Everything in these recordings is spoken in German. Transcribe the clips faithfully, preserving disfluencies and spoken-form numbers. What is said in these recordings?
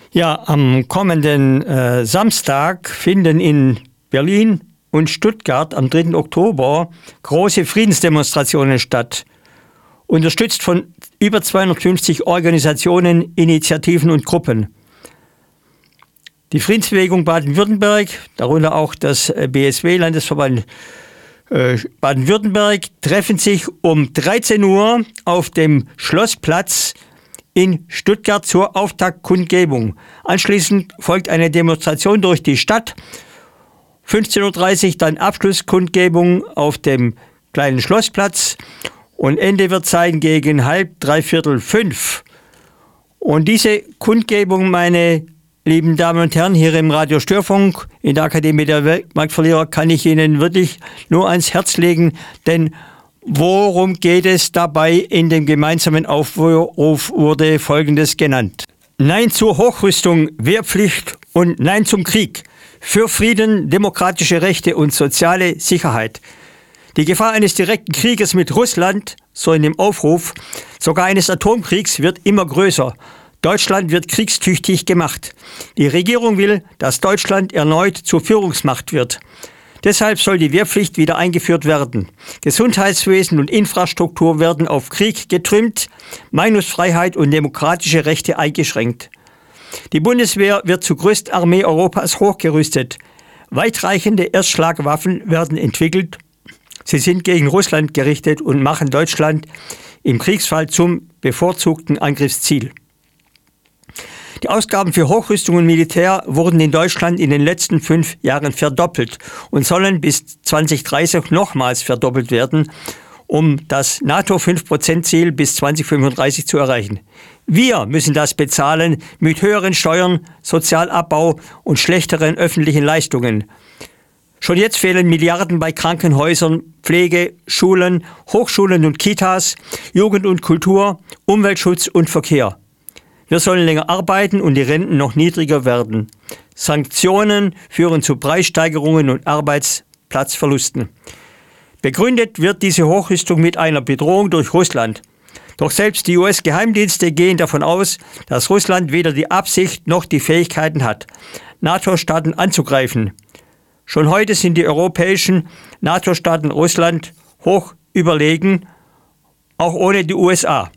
Ja, am kommenden äh, Samstag finden in Berlin und Stuttgart am dritten Oktober große Friedensdemonstrationen statt, unterstützt von über zweihundertfünfzig Organisationen, Initiativen und Gruppen. Die Friedensbewegung Baden-Württemberg, darunter auch das B S W, Landesverband äh, Baden-Württemberg, treffen sich um dreizehn Uhr auf dem Schlossplatz in Stuttgart zur Auftaktkundgebung. Anschließend folgt eine Demonstration durch die Stadt. fünfzehn Uhr dreißig dann Abschlusskundgebung auf dem kleinen Schlossplatz. Und Ende wird sein gegen halb, dreiviertel, fünf. Und diese Kundgebung, meine lieben Damen und Herren, hier im Radio Störfunk, in der Akademie der Marktverlierer, kann ich Ihnen wirklich nur ans Herz legen, denn worum geht es dabei? In dem gemeinsamen Aufruf wurde Folgendes genannt. Nein zur Hochrüstung, Wehrpflicht und Nein zum Krieg. Für Frieden, demokratische Rechte und soziale Sicherheit. Die Gefahr eines direkten Krieges mit Russland, so in dem Aufruf, sogar eines Atomkriegs, wird immer größer. Deutschland wird kriegstüchtig gemacht. Die Regierung will, dass Deutschland erneut zur Führungsmacht wird. Deshalb soll die Wehrpflicht wieder eingeführt werden. Gesundheitswesen und Infrastruktur werden auf Krieg getrimmt, Meinungsfreiheit und demokratische Rechte eingeschränkt. Die Bundeswehr wird zur größten Armee Europas hochgerüstet. Weitreichende Erstschlagwaffen werden entwickelt. Sie sind gegen Russland gerichtet und machen Deutschland im Kriegsfall zum bevorzugten Angriffsziel. Die Ausgaben für Hochrüstung und Militär wurden in Deutschland in den letzten fünf Jahren verdoppelt und sollen bis zwanzig dreißig nochmals verdoppelt werden, um das NATO fünf Prozent Ziel bis zwanzig fünfunddreißig zu erreichen. Wir müssen das bezahlen mit höheren Steuern, Sozialabbau und schlechteren öffentlichen Leistungen. Schon jetzt fehlen Milliarden bei Krankenhäusern, Pflege, Schulen, Hochschulen und Kitas, Jugend und Kultur, Umweltschutz und Verkehr. Wir sollen länger arbeiten und die Renten noch niedriger werden. Sanktionen führen zu Preissteigerungen und Arbeitsplatzverlusten. Begründet wird diese Hochrüstung mit einer Bedrohung durch Russland. Doch selbst die U S-Geheimdienste gehen davon aus, dass Russland weder die Absicht noch die Fähigkeiten hat, NATO-Staaten anzugreifen. Schon heute sind die europäischen NATO-Staaten Russland hoch überlegen, auch ohne die U S A.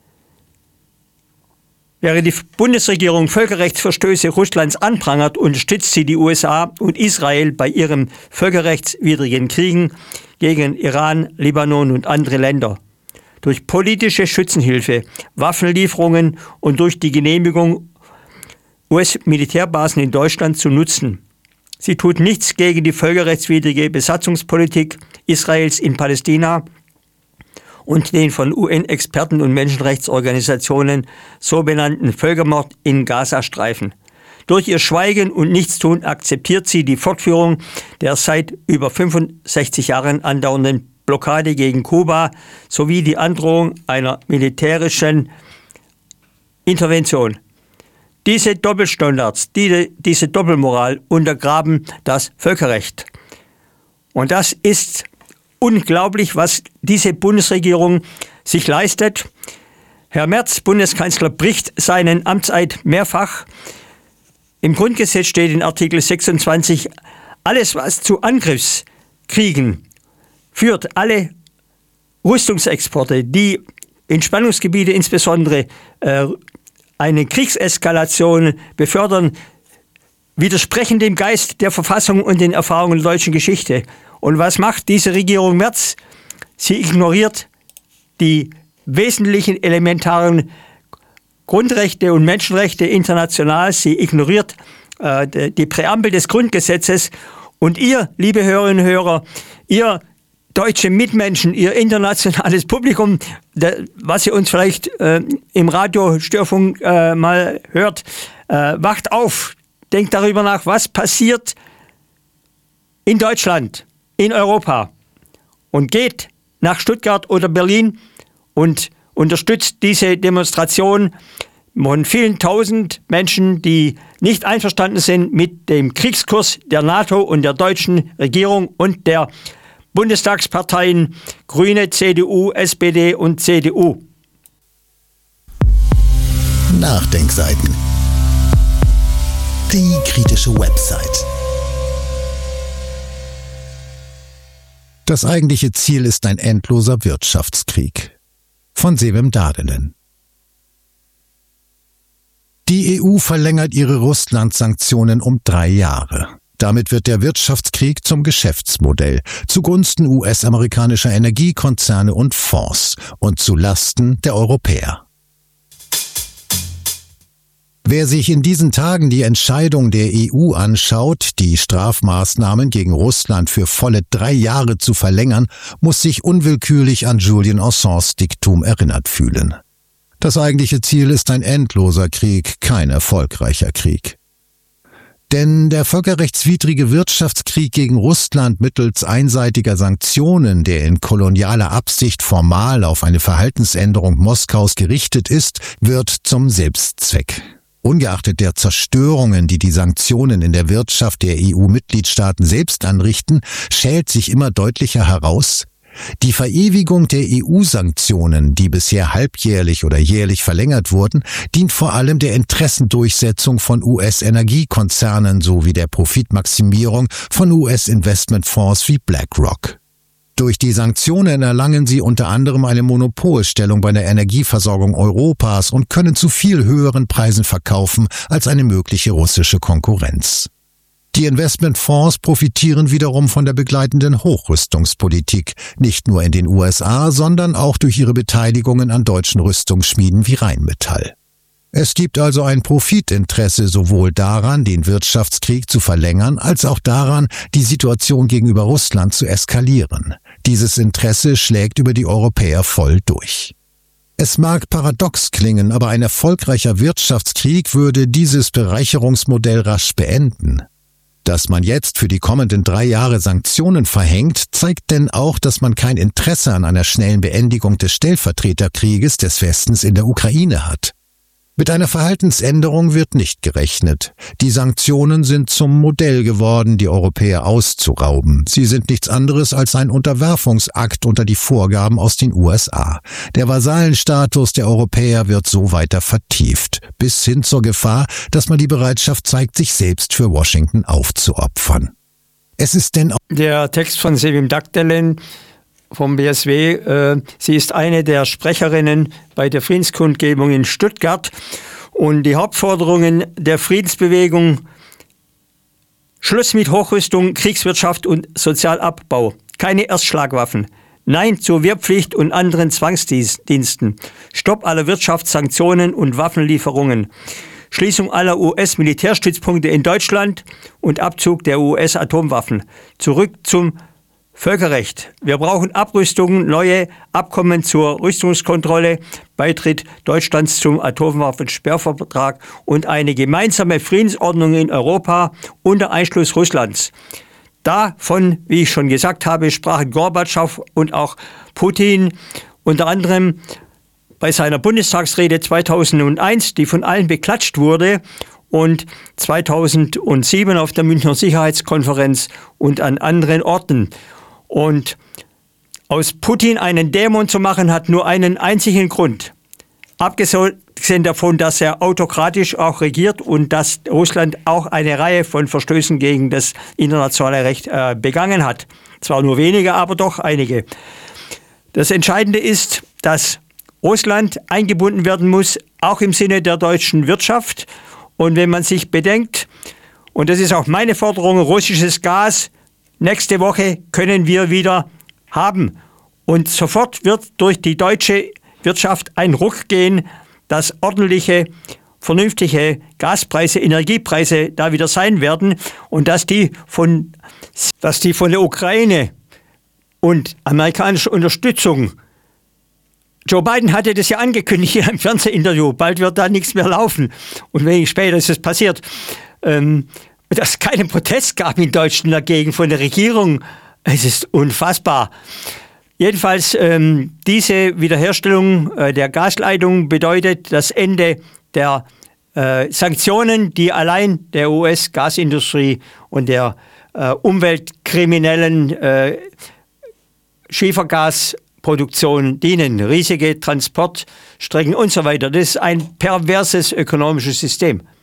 Während die Bundesregierung Völkerrechtsverstöße Russlands anprangert, unterstützt sie die U S A und Israel bei ihren völkerrechtswidrigen Kriegen gegen Iran, Libanon und andere Länder. Durch politische Schützenhilfe, Waffenlieferungen und durch die Genehmigung, U S-Militärbasen in Deutschland zu nutzen. Sie tut nichts gegen die völkerrechtswidrige Besatzungspolitik Israels in Palästina und den von U N-Experten und Menschenrechtsorganisationen so benannten Völkermord in Gazastreifen. Durch ihr Schweigen und Nichtstun akzeptiert sie die Fortführung der seit über fünfundsechzig Jahren andauernden Blockade gegen Kuba sowie die Androhung einer militärischen Intervention. Diese Doppelstandards, die, diese Doppelmoral untergraben das Völkerrecht. Und das ist unglaublich, was diese Bundesregierung sich leistet. Herr Merz, Bundeskanzler, bricht seinen Amtseid mehrfach. Im Grundgesetz steht in Artikel sechsundzwanzig, alles, was zu Angriffskriegen führt, alle Rüstungsexporte, die in Spannungsgebiete insbesondere äh, eine Kriegseskalation befördern, widersprechen dem Geist der Verfassung und den Erfahrungen der deutschen Geschichte. Und was macht diese Regierung Merz? Sie ignoriert die wesentlichen elementaren Grundrechte und Menschenrechte international. Sie ignoriert äh, die Präambel des Grundgesetzes. Und ihr, liebe Hörerinnen und Hörer, ihr deutsche Mitmenschen, ihr internationales Publikum, der, was ihr uns vielleicht äh, im Radio Störfunk äh, mal hört, äh, wacht auf, denkt darüber nach, was passiert in Deutschland, in Europa, und geht nach Stuttgart oder Berlin und unterstützt diese Demonstration von vielen tausend Menschen, die nicht einverstanden sind mit dem Kriegskurs der NATO und der deutschen Regierung und der Bundestagsparteien Grüne, C D U, S P D und C D U. Nachdenkseiten. Die kritische Website. Das eigentliche Ziel ist ein endloser Wirtschaftskrieg. Von Sevim Dardelen. Die E U verlängert ihre Russland-Sanktionen um drei Jahre. Damit wird der Wirtschaftskrieg zum Geschäftsmodell, zugunsten U S-amerikanischer Energiekonzerne und Fonds und zu Lasten der Europäer. Wer sich in diesen Tagen die Entscheidung der E U anschaut, die Strafmaßnahmen gegen Russland für volle drei Jahre zu verlängern, muss sich unwillkürlich an Julian Assanges Diktum erinnert fühlen. Das eigentliche Ziel ist ein endloser Krieg, kein erfolgreicher Krieg. Denn der völkerrechtswidrige Wirtschaftskrieg gegen Russland mittels einseitiger Sanktionen, der in kolonialer Absicht formal auf eine Verhaltensänderung Moskaus gerichtet ist, wird zum Selbstzweck. Ungeachtet der Zerstörungen, die die Sanktionen in der Wirtschaft der E U-Mitgliedstaaten selbst anrichten, schält sich immer deutlicher heraus: Die Verewigung der E U-Sanktionen, die bisher halbjährlich oder jährlich verlängert wurden, dient vor allem der Interessendurchsetzung von U S-Energiekonzernen sowie der Profitmaximierung von U S-Investmentfonds wie BlackRock. Durch die Sanktionen erlangen sie unter anderem eine Monopolstellung bei der Energieversorgung Europas und können zu viel höheren Preisen verkaufen als eine mögliche russische Konkurrenz. Die Investmentfonds profitieren wiederum von der begleitenden Hochrüstungspolitik, nicht nur in den U S A, sondern auch durch ihre Beteiligungen an deutschen Rüstungsschmieden wie Rheinmetall. Es gibt also ein Profitinteresse sowohl daran, den Wirtschaftskrieg zu verlängern, als auch daran, die Situation gegenüber Russland zu eskalieren. Dieses Interesse schlägt über die Europäer voll durch. Es mag paradox klingen, aber ein erfolgreicher Wirtschaftskrieg würde dieses Bereicherungsmodell rasch beenden. Dass man jetzt für die kommenden drei Jahre Sanktionen verhängt, zeigt denn auch, dass man kein Interesse an einer schnellen Beendigung des Stellvertreterkrieges des Westens in der Ukraine hat. Mit einer Verhaltensänderung wird nicht gerechnet. Die Sanktionen sind zum Modell geworden, die Europäer auszurauben. Sie sind nichts anderes als ein Unterwerfungsakt unter die Vorgaben aus den U S A. Der Vasallenstatus der Europäer wird so weiter vertieft, bis hin zur Gefahr, dass man die Bereitschaft zeigt, sich selbst für Washington aufzuopfern. Es ist denn auch der Text von Sevim Dardelen vom B S W. Äh, sie ist eine der Sprecherinnen bei der Friedenskundgebung in Stuttgart. Und die Hauptforderungen der Friedensbewegung: Schluss mit Hochrüstung, Kriegswirtschaft und Sozialabbau. Keine Erstschlagwaffen. Nein zur Wehrpflicht und anderen Zwangsdiensten. Stopp aller Wirtschaftssanktionen und Waffenlieferungen. Schließung aller U S-Militärstützpunkte in Deutschland und Abzug der U S-Atomwaffen. Zurück zum Völkerrecht. Wir brauchen Abrüstung, neue Abkommen zur Rüstungskontrolle, Beitritt Deutschlands zum Atomwaffensperrvertrag und eine gemeinsame Friedensordnung in Europa unter Einschluss Russlands. Davon, wie ich schon gesagt habe, sprachen Gorbatschow und auch Putin unter anderem bei seiner Bundestagsrede zweitausendeins, die von allen beklatscht wurde, und zweitausendsieben auf der Münchner Sicherheitskonferenz und an anderen Orten. Und aus Putin einen Dämon zu machen, hat nur einen einzigen Grund. Abgesehen davon, dass er autokratisch auch regiert und dass Russland auch eine Reihe von Verstößen gegen das internationale Recht äh, begangen hat. Zwar nur wenige, aber doch einige. Das Entscheidende ist, dass Russland eingebunden werden muss, auch im Sinne der deutschen Wirtschaft. Und wenn man sich bedenkt, und das ist auch meine Forderung, russisches Gas nächste Woche können wir wieder haben. Und sofort wird durch die deutsche Wirtschaft ein Ruck gehen, dass ordentliche, vernünftige Gaspreise, Energiepreise da wieder sein werden und dass die von, dass die von der Ukraine und amerikanischer Unterstützung, Joe Biden hatte das ja angekündigt in einem Fernsehinterview, bald wird da nichts mehr laufen. Und wenig später ist es passiert. Ähm, dass es keinen Protest gab in Deutschland dagegen von der Regierung, es ist unfassbar. Jedenfalls, ähm, diese Wiederherstellung äh, der Gasleitung bedeutet das Ende der äh, Sanktionen, die allein der U S-Gasindustrie und der äh, umweltkriminellen äh, Schiefergasproduktion dienen. Riesige Transportstrecken und so weiter. Das ist ein perverses ökonomisches System.